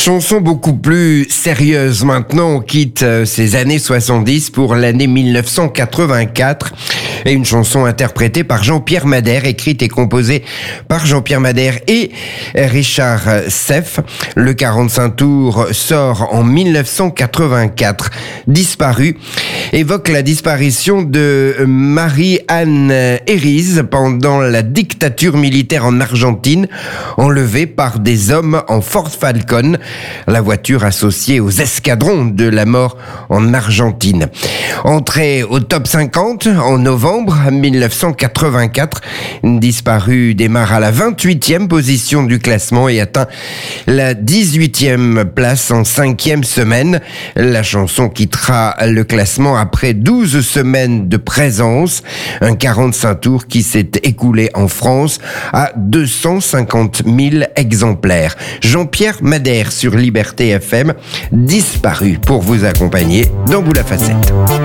Chanson beaucoup plus sérieuse maintenant, on quitte ces années 70 pour l'année 1984 et une chanson interprétée par Jean-Pierre Madère, écrite et composée par Jean-Pierre Madère et Richard Seff. Le 45 tours sort en 1984. Disparu évoque la disparition de Marie-Anne Hérise pendant la dictature militaire en Argentine, enlevée par des hommes en Ford Falcon, la voiture associée aux escadrons de la mort en Argentine. Entrée au top 50 en novembre 1984, Disparu démarre à la 28e position du classement et atteint la 18e place en 5e semaine. La chanson quittera le classement après 12 semaines de présence, un 45 tours qui s'est écoulé en France à 250 000 exemplaires. Jean-Pierre Madère sur Liberté FM, Disparu, pour vous accompagner dans Boule à Facettes.